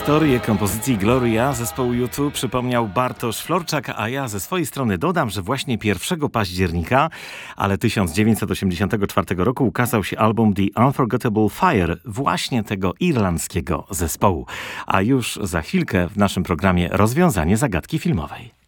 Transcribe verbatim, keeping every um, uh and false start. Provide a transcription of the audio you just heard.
Historię kompozycji Gloria zespołu U dwa przypomniał Bartosz Florczak, a ja ze swojej strony dodam, że właśnie pierwszego października, ale tysiąc dziewięćset osiemdziesiątego czwartego roku ukazał się album The Unforgettable Fire właśnie tego irlandzkiego zespołu. A już za chwilkę w naszym programie rozwiązanie zagadki filmowej.